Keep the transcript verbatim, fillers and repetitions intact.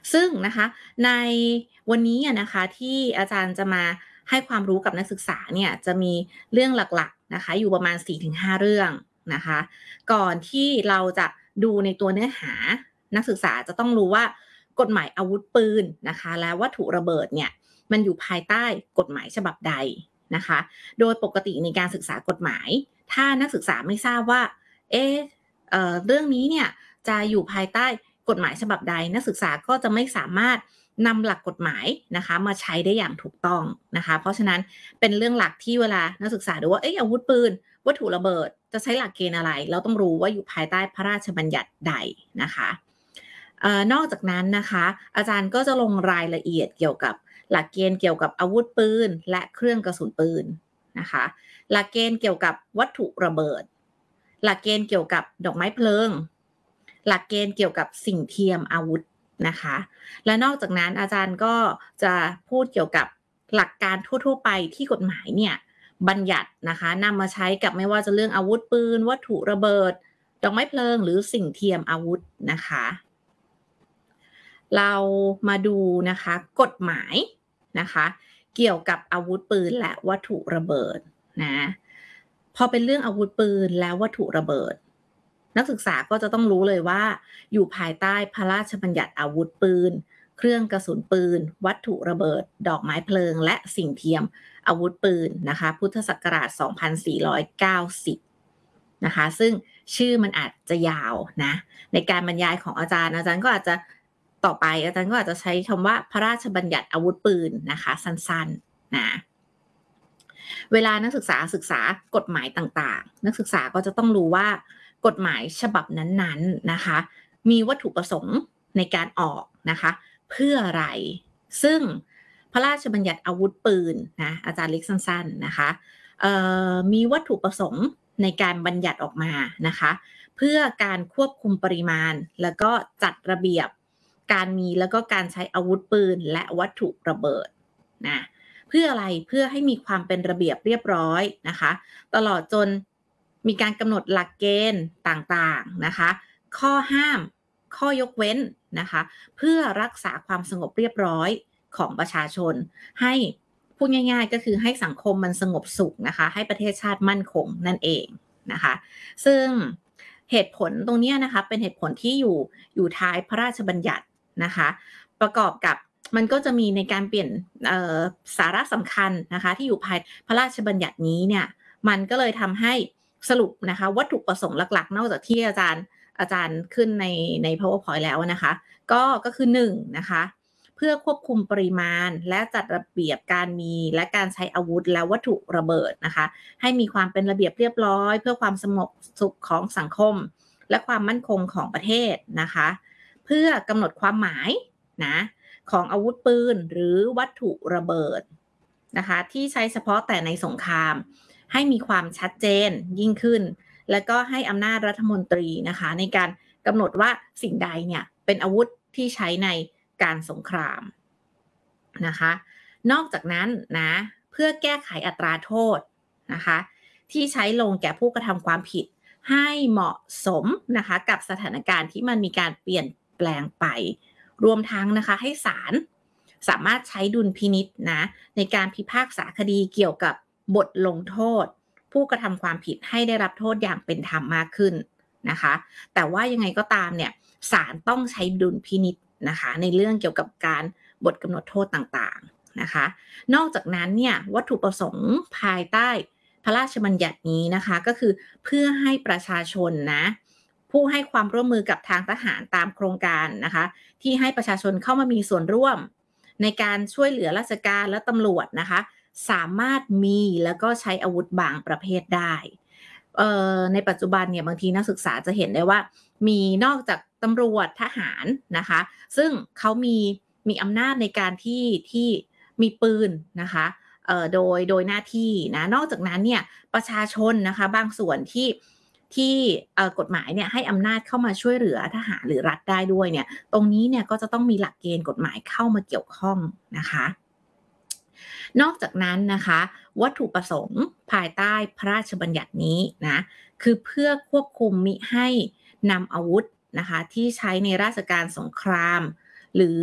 ซึ่งนะคะในวันนี้อะนะคะที่อาจารย์จะมาให้ความรู้กับนักศึกษาเนี่ยจะมีเรื่องหลักๆนะคะอยู่ประมาณสี่ถึงห้าเรื่องนะคะก่อนที่เราจะดูในตัวเนื้อหานักศึกษาจะต้องรู้ว่ากฎหมายอาวุธปืนนะคะและวัตถุระเบิดเนี่ยมันอยู่ภายใต้กฎหมายฉบับใดนะคะโดยปกติในการศึกษากฎหมายถ้านักศึกษาไม่ทราบว่าเอ๊ะเอ่อเรื่องนี้เนี่ยจะอยู่ภายใต้กฎหมายฉบับใดนักศึกษาก็จะไม่สามารถนำหลักกฎหมายนะคะมาใช้ได้อย่างถูกต้องนะคะเพราะฉะนั้นเป็นเรื่องหลักที่เวลานักศึกษาดูว่าเอ๊ะอาวุธปืนวัตถุระเบิดจะใช้หลักเกณฑ์อะไรเราต้องรู้ว่าอยู่ภายใต้พระราชบัญญัติใดนะคะเอ่อนอกจากนั้นนะคะอาจารย์ก็จะลงรายละเอียดเกี่ยวกับหลักเกณฑ์เกี่ยวกับอาวุธปืนและเครื่องกระสุนปืนนะคะหลักเกณฑ์เกี่ยวกับวัตถุระเบิดหลักเกณฑ์เกี่ยวกับดอกไม้เพลิงหลักเกณฑ์เกี่ยวกับสิ่งเทียมอาวุธนะคะและนอกจากนั้นอาจารย์ก็จะพูดเกี่ยวกับหลักการทั่วๆไปที่กฎหมายเนี่ยบัญญัตินะคะนำมาใช้กับไม่ว่าจะเรื่องอาวุธปืนวัตถุระเบิดดอกไม้เพลิงหรือสิ่งเทียมอาวุธนะคะเรามาดูนะคะกฎหมายนะคะเกี่ยวกับอาวุธปืนและวัตถุระเบิดนะพอเป็นเรื่องอาวุธปืนและวัตถุระเบิดนักศึกษาก็จะต้องรู้เลยว่าอยู่ภายใต้พระราชบัญญัติอาวุธปืนเครื่องกระสุนปืนวัตถุระเบิดดอกไม้เพลิงและสิ่งเทียมอาวุธปืนนะคะพุทธศักราชสองพันสี่ร้อยเก้าสิบนะคะซึ่งชื่อมันอาจจะยาวนะในการบรรยายของอาจารย์อาจารย์ก็อาจจะต่อไปอาจารย์ก็อาจจะใช้คำว่าพระราชบัญญัติอาวุธปืนนะคะสั้นๆนะเวลานักศึกษาศึกษากฎหมายต่างๆนักศึกษาก็จะต้องรู้ว่ากฎหมายฉบับนั้นๆนะคะมีวัตถุประสงค์ในการออกนะคะเพื่ออะไรซึ่งพระราชบัญญัติอาวุธปืนนะอาจารย์เล็กสั้นๆนะคะมีวัตถุประสงค์ในการบัญญัติออกมานะคะเพื่อการควบคุมปริมาณแล้วก็จัดระเบียบการมีแล้วก็การใช้อาวุธปืนและวัตถุระเบิดนะเพื่ออะไรเพื่อให้มีความเป็นระเบียบเรียบร้อยนะคะตลอดจนมีการกำหนดหลักเกณฑ์ต่างๆนะคะข้อห้ามข้อยกเว้นนะคะเพื่อรักษาความสงบเรียบร้อยของประชาชนให้พูดง่ายๆก็คือให้สังคมมันสงบสุขนะคะให้ประเทศชาติมั่นคงนั่นเองนะคะซึ่งเหตุผลตรงนี้นะคะเป็นเหตุผลที่อยู่อยู่ท้ายพระราชบัญญัตินะคะประกอบกับมันก็จะมีในการเปลี่ยนสาระสำคัญนะคะที่อยู่ภายพระราชบัญญัตินี้เนี่ยมันก็เลยทำให้สรุปนะคะวัตถุประสงค์หลักๆนอกจากที่อาจารย์อาจารย์ขึ้นในใน powerpoint แล้วนะคะก็ก็คือหนึ่งนะคะเพื่อควบคุมปริมาณและจัดระเบียบการมีและการใช้อาวุธและวัตถุระเบิดนะคะให้มีความเป็นระเบียบเรียบร้อยเพื่อความสงบสุขของสังคมและความมั่นคงของประเทศนะคะเพื่อกำหนดความหมายนะของอาวุธปืนหรือวัตถุระเบิดนะคะที่ใช้เฉพาะแต่ในสงครามให้มีความชัดเจนยิ่งขึ้นแล้วก็ให้อำนาจรัฐมนตรีนะคะในการกำหนดว่าสิ่งใดเนี่ยเป็นอาวุธที่ใช้ในการสงครามนะคะนอกจากนั้นนะเพื่อแก้ไขอัตราโทษนะคะที่ใช้ลงแก่ผู้กระทำความผิดให้เหมาะสมนะคะกับสถานการณ์ที่มันมีการเปลี่ยนแปลงไปรวมทั้งนะคะให้ศาลสามารถใช้ดุลพินิจนะในการพิพากษาคดีเกี่ยวกับบทลงโทษผู้กระทำความผิดให้ได้รับโทษอย่างเป็นธรรมมากขึ้นนะคะแต่ว่ายังไงก็ตามเนี่ยศาลต้องใช้ดุลพินิจนะคะในเรื่องเกี่ยวกับการบทกำหนดโทษต่างๆนะคะนอกจากนั้นเนี่ยวัตถุประสงค์ภายใต้พระราชบัญญัตินี้นะคะก็คือเพื่อให้ประชาชนนะผู้ให้ความร่วมมือกับทางทหารตามโครงการนะคะที่ให้ประชาชนเข้ามามีส่วนร่วมในการช่วยเหลือราชการและตำรวจนะคะสามารถมีแล้วก็ใช้อาวุธบางประเภทได้ในปัจจุบันเนี่ยบางทีนักศึกษาจะเห็นได้ว่ามีนอกจากตำรวจทหารนะคะซึ่งเขามีมีอำนาจในการที่ที่มีปืนนะคะโดยโดยหน้าที่นะนอกจากนั้นเนี่ยประชาชนนะคะบางส่วนที่ที่กฎหมายเนี่ยให้อำนาจเข้ามาช่วยเหลือทหารหรือรัฐได้ด้วยเนี่ยตรงนี้เนี่ยก็จะต้องมีหลักเกณฑ์กฎหมายเข้ามาเกี่ยวข้องนะคะนอกจากนั้นนะคะวัตถุประสงค์ภายใต้พระราชบัญญัตินี้นะคือเพื่อควบคุมมิให้นำอาวุธนะคะที่ใช้ในราชการสงครามหรือ